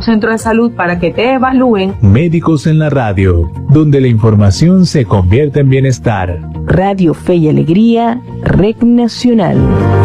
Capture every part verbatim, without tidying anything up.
centro de salud para que te evalúen. Médicos en la radio, donde la información se convierte en bienestar. Radio Fe y Alegría, Red Nacional.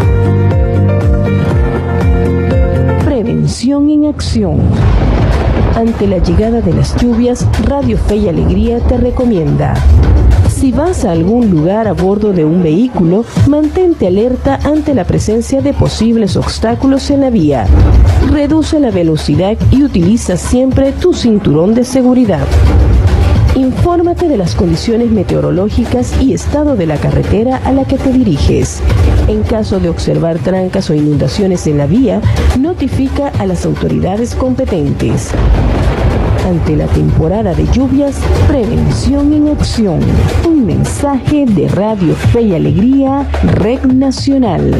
Prevención en acción. Ante la llegada de las lluvias, Radio Fe y Alegría te recomienda: si vas a algún lugar a bordo de un vehículo, mantente alerta ante la presencia de posibles obstáculos en la vía. Reduce la velocidad y utiliza siempre tu cinturón de seguridad. Infórmate de las condiciones meteorológicas y estado de la carretera a la que te diriges. En caso de observar trancas o inundaciones en la vía, notifica a las autoridades competentes. Ante la temporada de lluvias, prevención en acción. Un mensaje de Radio Fe y Alegría, Red Nacional.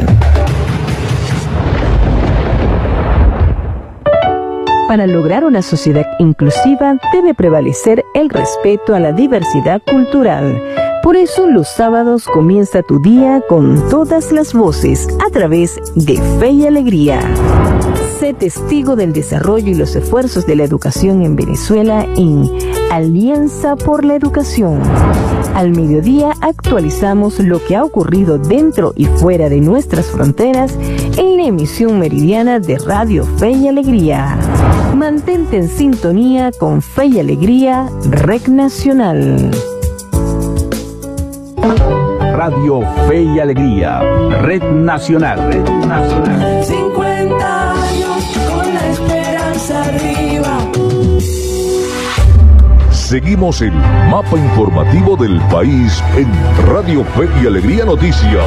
Para lograr una sociedad inclusiva debe prevalecer el respeto a la diversidad cultural. Por eso los sábados comienza tu día con todas las voces a través de Fe y Alegría. Sé testigo del desarrollo y los esfuerzos de la educación en Venezuela en Alianza por la Educación. Al mediodía actualizamos lo que ha ocurrido dentro y fuera de nuestras fronteras en la emisión meridiana de Radio Fe y Alegría. Mantente en sintonía con Fe y Alegría, Red Nacional. Radio Fe y Alegría, Red Nacional. Red Nacional. cincuenta años con la esperanza arriba. Seguimos el mapa informativo del país en Radio Fe y Alegría Noticias.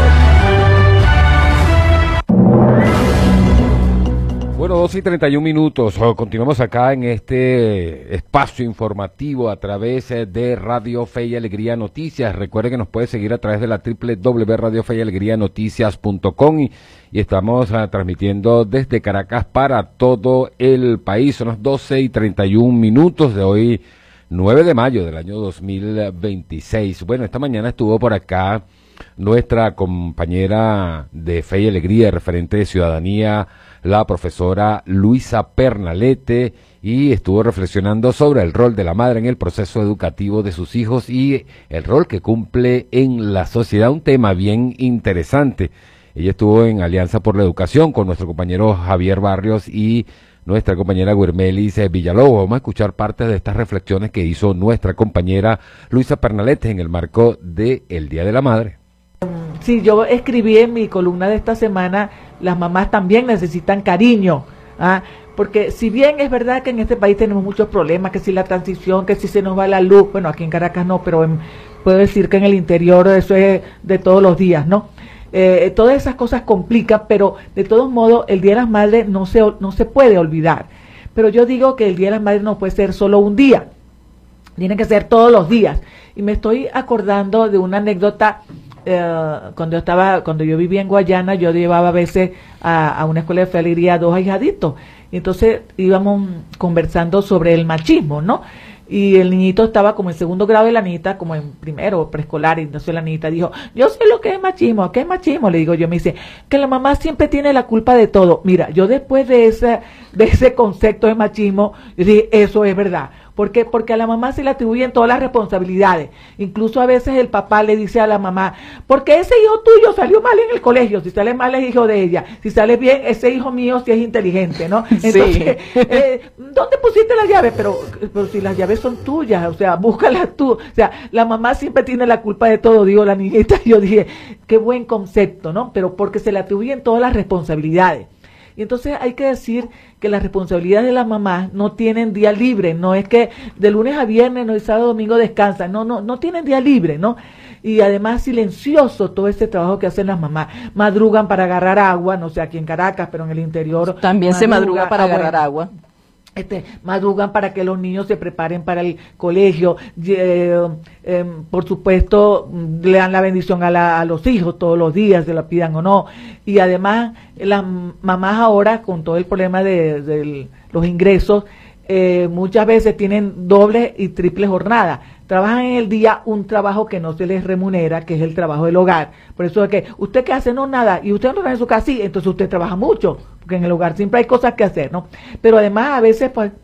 Bueno, dos y treinta y un minutos. Continuamos acá en este espacio informativo a través de Radio Fe y Alegría Noticias. Recuerde que nos puede seguir a través de la doble u doble u doble u punto radio fe y alegría noticias punto com y, y estamos uh, transmitiendo desde Caracas para todo el país. Son las doce y treinta y un minutos de hoy, nueve de mayo del año dos mil veintiséis. Bueno, esta mañana estuvo por acá nuestra compañera de Fe y Alegría, referente de Ciudadanía, la profesora Luisa Pernalete, y estuvo reflexionando sobre el rol de la madre en el proceso educativo de sus hijos y el rol que cumple en la sociedad, un tema bien interesante. Ella estuvo en Alianza por la Educación con nuestro compañero Javier Barrios y nuestra compañera Guirmelis Villalobos. Vamos a escuchar parte de estas reflexiones que hizo nuestra compañera Luisa Pernalete en el marco del Día de la Madre. Sí, yo escribí en mi columna de esta semana: las mamás también necesitan cariño, ¿ah? Porque si bien es verdad que en este país tenemos muchos problemas, que si la transición, que si se nos va la luz, bueno, aquí en Caracas no, pero en, puedo decir que en el interior eso es de todos los días, ¿no? Eh, todas esas cosas complican, pero de todos modos el Día de las Madres no se, no se puede olvidar. Pero yo digo que el Día de las Madres no puede ser solo un día, tiene que ser todos los días. Y me estoy acordando de una anécdota. Uh, cuando yo estaba, cuando yo vivía en Guayana, yo llevaba a veces a, a una escuela de Fe y Alegría a dos ahijaditos, y entonces íbamos conversando sobre el machismo, ¿no? Y el niñito estaba como en segundo grado y la niñita como en primero preescolar, y entonces la niñita dijo: yo sé lo que es machismo. ¿Qué es machismo? Le digo yo. Me dice que la mamá siempre tiene la culpa de todo. Mira, yo después de ese, de ese concepto de machismo, yo dije, eso es verdad. ¿Por qué? Porque a la mamá se le atribuyen todas las responsabilidades. Incluso a veces el papá le dice a la mamá: porque ese hijo tuyo salió mal en el colegio. Si sale mal es hijo de ella. Si sale bien, ese hijo mío sí es inteligente, ¿no? Entonces, sí. eh, ¿dónde pusiste las llaves? Pero, pero si las llaves son tuyas, o sea, búscalas tú. O sea, la mamá siempre tiene la culpa de todo, digo la niñita. Yo dije, qué buen concepto, ¿no? Pero porque se le atribuyen todas las responsabilidades. Y entonces hay que decir que las responsabilidades de las mamás no tienen día libre, no es que de lunes a viernes, no es sábado, domingo descansan, no, no, no tienen día libre, ¿no? Y además silencioso todo este trabajo que hacen las mamás, madrugan para agarrar agua, no sé, aquí en Caracas, pero en el interior. También madruga, se madruga para agarrar bueno, agua. Este, madrugan para que los niños se preparen para el colegio, eh, eh, por supuesto le dan la bendición a, la, a los hijos todos los días, se la pidan o no, y además las mamás ahora con todo el problema de, de los ingresos, eh, muchas veces tienen doble y triple jornada, trabajan en el día un trabajo que no se les remunera, que es el trabajo del hogar. Por eso es que usted que hace no nada y usted no está en su casa, sí, entonces usted trabaja mucho, porque en el hogar siempre hay cosas que hacer, ¿no? Pero además a veces pues